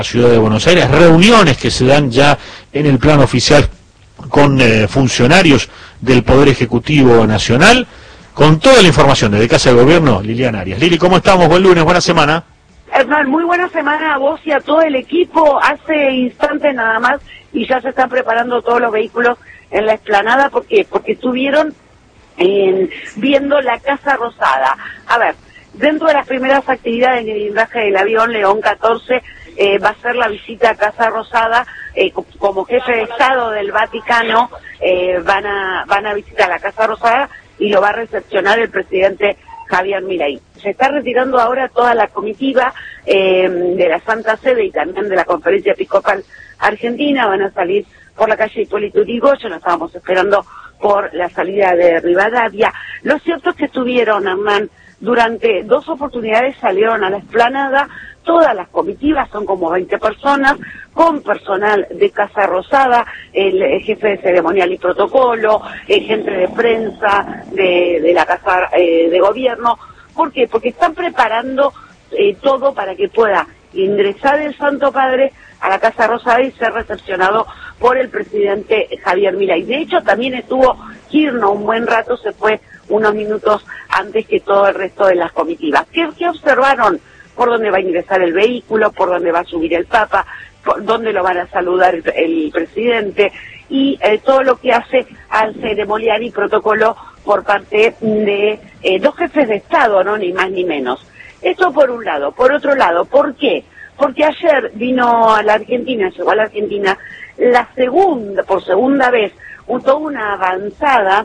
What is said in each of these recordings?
la ciudad de Buenos Aires, reuniones que se dan ya en el plano oficial con funcionarios del Poder Ejecutivo Nacional, con toda la información desde Casa de Gobierno, Liliana Arias. Lili, ¿cómo estamos? Buen lunes, buena semana. Hernán, muy buena semana a vos y a todo el equipo. Hace instantes nada más y ya se están preparando todos los vehículos en la explanada. ¿Por qué? Porque estuvieron viendo la Casa Rosada. A ver, dentro de las primeras actividades del blindaje del avión León 14 va a ser la visita a Casa Rosada. Como jefe de Estado del Vaticano van a visitar la Casa Rosada y lo va a recepcionar el presidente Javier Milei. Se está retirando ahora toda la comitiva de la Santa Sede y también de la Conferencia Episcopal Argentina. Van a salir por la calle Hipólito Yrigoyen, lo estábamos esperando por la salida de Rivadavia. Lo cierto es que estuvieron, Hernán, durante 2 oportunidades salieron a la explanada. Todas las comitivas, son como 20 personas, con personal de Casa Rosada, el jefe de ceremonial y protocolo, gente de prensa de la Casa de Gobierno. ¿Por qué? Porque están preparando todo para que pueda ingresar el Santo Padre a la Casa Rosada y ser recepcionado por el presidente Javier Milei. De hecho, también estuvo Kirchner un buen rato, se fue unos minutos antes que todo el resto de las comitivas. ¿Qué observaron? Por dónde va a ingresar el vehículo, por dónde va a subir el Papa, por dónde lo van a saludar el presidente y todo lo que hace al ceremonial y protocolo por parte de 2 jefes de Estado, ¿no? Ni más ni menos. Esto por un lado. Por otro lado, ¿por qué? Porque ayer vino a la Argentina, llegó a la Argentina por segunda vez, toda una avanzada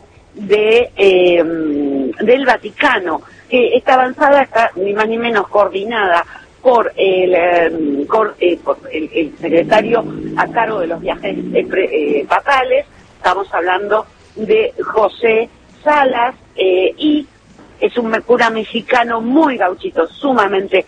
del Vaticano, que esta avanzada está ni más ni menos coordinada por el secretario a cargo de los viajes papales. Estamos hablando de José Salas, y es un cura mexicano muy gauchito, sumamente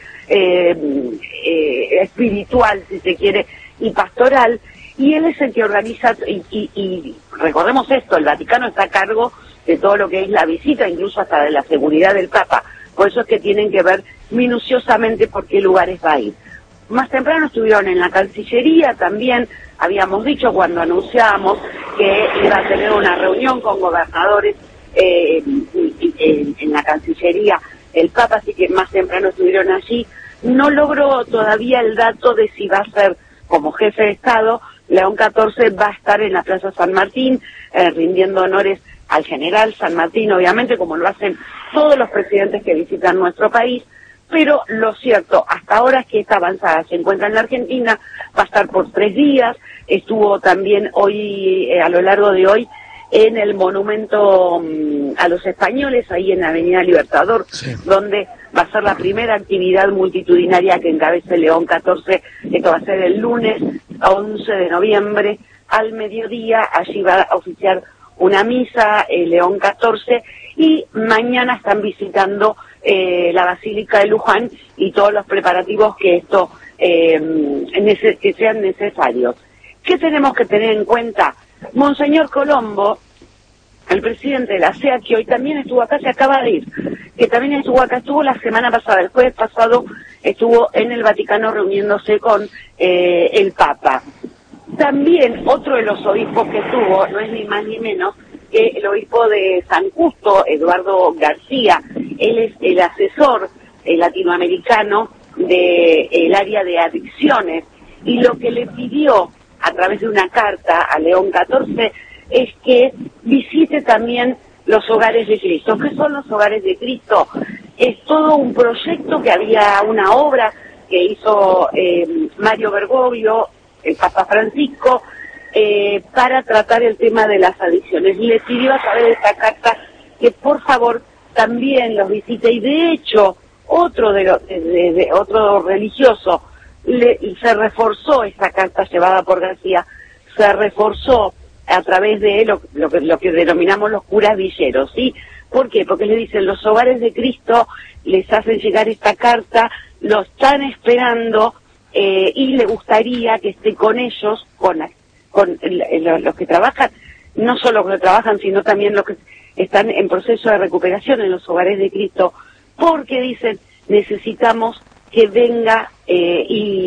espiritual, si se quiere, y pastoral, y él es el que organiza, y recordemos esto, el Vaticano está a cargo de todo lo que es la visita, incluso hasta de la seguridad del Papa. Por eso es que tienen que ver minuciosamente por qué lugares va a ir. Más temprano estuvieron en la Cancillería también. Habíamos dicho cuando anunciábamos que iba a tener una reunión con gobernadores en la Cancillería el Papa, así que más temprano estuvieron allí. No logró todavía el dato de si va a ser como jefe de Estado. León 14 va a estar en la Plaza San Martín rindiendo honores al general San Martín, obviamente, como lo hacen todos los presidentes que visitan nuestro país, pero lo cierto hasta ahora es que esta avanzada se encuentra en la Argentina, va a estar por 3 días, estuvo también hoy, a lo largo de hoy, en el monumento a los españoles, ahí en la Avenida Libertador, sí, donde va a ser la primera actividad multitudinaria que encabece León 14, esto va a ser el lunes 11 de noviembre, al mediodía, allí va a oficiar una misa, León 14, y mañana están visitando la Basílica de Luján y todos los preparativos que esto que sean necesarios. ¿Qué tenemos que tener en cuenta? Monseñor Colombo, el presidente de la CEA, que hoy también estuvo acá, se acaba de ir, que también estuvo acá, estuvo la semana pasada, el jueves pasado, estuvo en el Vaticano reuniéndose con el Papa. También otro de los obispos que estuvo, no es ni más ni menos que el obispo de San Justo, Eduardo García. Él es el asesor latinoamericano del área de adicciones, y lo que le pidió a través de una carta a León 14 es que visite también los hogares de Cristo. ¿Qué son los hogares de Cristo? Es todo un proyecto que había, una obra que hizo Mario Bergoglio, el Papa Francisco, para tratar el tema de las adicciones. Y le pidió a través de esta carta que por favor también los visite, y de hecho otro otro religioso se reforzó esta carta llevada por García, se reforzó a través de lo que denominamos los curas villeros, ¿sí? ¿Por qué? Porque le dicen, los hogares de Cristo les hacen llegar esta carta, lo están esperando, y le gustaría que esté con ellos, con los que trabajan, no solo los que trabajan, sino también los que están en proceso de recuperación en los hogares de Cristo, porque dicen, necesitamos que venga y